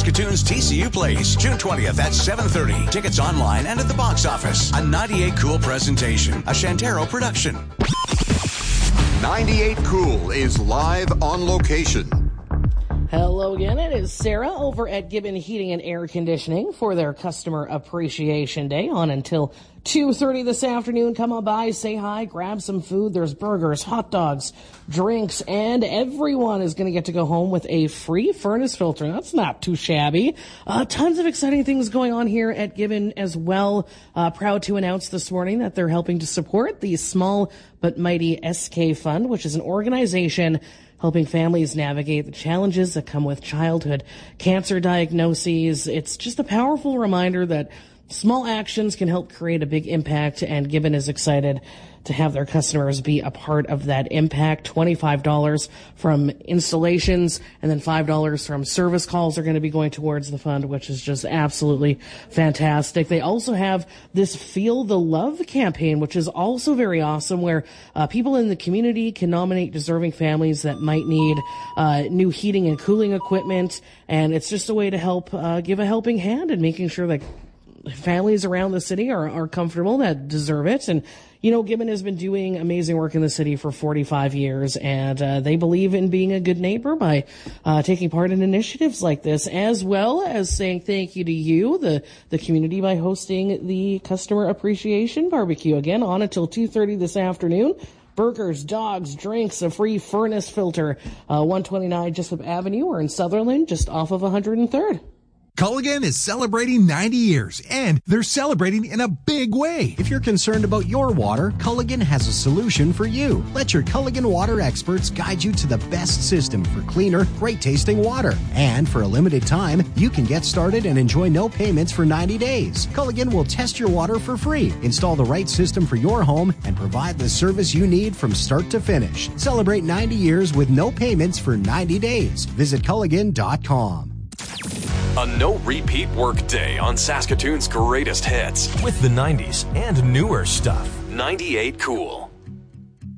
Saskatoon's TCU Place, June 20th at 7:30. Tickets online and at the box office. A 98 Cool presentation, a Shantaro production. 98 Cool is live on location. Hello again, it is Sarah over at Gibbon Heating and Air Conditioning for their Customer Appreciation Day on until 2:30 this afternoon. Come on by, say hi, grab some food. There's burgers, hot dogs, drinks, and everyone is going to get to go home with a free furnace filter. That's not too shabby. Tons of exciting things going on here at Gibbon as well. Proud to announce this morning that they're helping to support the Small But Mighty SK Fund, which is an organization helping families navigate the challenges that come with childhood cancer diagnoses. It's just a powerful reminder that small actions can help create a big impact, and Gibbon is excited to have their customers be a part of that impact. $25 from installations and then $5 from service calls are going to be going towards the fund, which is just absolutely fantastic. They also have this Feel the Love campaign, which is also very awesome, where people in the community can nominate deserving families that might need new heating and cooling equipment, and it's just a way to help give a helping hand in making sure that families around the city are comfortable, that deserve it. And you know, Gibbon has been doing amazing work in the city for 45 years, and they believe in being a good neighbor by taking part in initiatives like this, as well as saying thank you to you, the community, by hosting the Customer Appreciation Barbecue again on until 2:30 this afternoon. Burgers, dogs, drinks, a free furnace filter, 129 Jessup Avenue, or in Sutherland, just off of 103rd. Culligan is celebrating 90 years, and they're celebrating in a big way. If you're concerned about your water, Culligan has a solution for you. Let your Culligan water experts guide you to the best system for cleaner, great-tasting water. And for a limited time, you can get started and enjoy no payments for 90 days. Culligan will test your water for free, install the right system for your home, and provide the service you need from start to finish. Celebrate 90 years with no payments for 90 days. Visit Culligan.com. A no-repeat work day on Saskatoon's greatest hits with the 90s and newer stuff. 98 Cool.